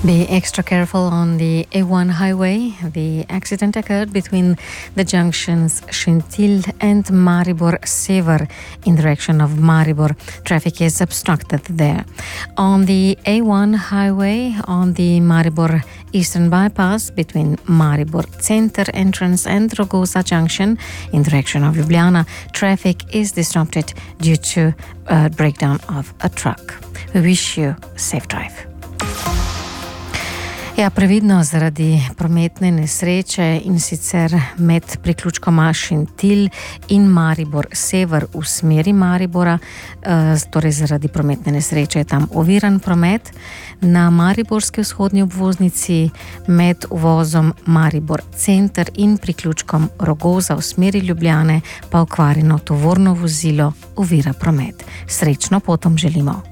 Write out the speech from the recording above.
Be extra careful on the A1 highway. The accident occurred between the junctions Šentilj and Maribor Sever in direction of Maribor. Traffic is obstructed there. On the A1 highway on the Maribor Eastern bypass between Maribor Center entrance and Rogoza junction in direction of Ljubljana, traffic is disrupted due to a breakdown of a truck. We wish you safe drive. Ja, previdno zaradi prometne nesreče in sicer med priključkoma Šentilj in Maribor Sever v smeri Maribora, torej zaradi prometne nesreče je tam oviran promet. Na mariborski vzhodni obvoznici med uvozom Maribor Center in priključkom Rogoza v smeri Ljubljane pa okvarjeno tovorno vozilo ovira promet. Srečno potom želimo.